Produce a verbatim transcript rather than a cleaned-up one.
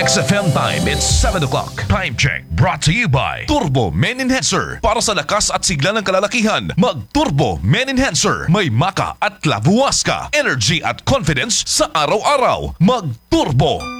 X F M time, it's seven o'clock. Time check brought to you by Turbo Men Enhancer. Para sa lakas at sigla ng kalalakihan, mag-Turbo Men Enhancer. May maka at labuwas ka. Energy at confidence sa araw-araw. Mag-Turbo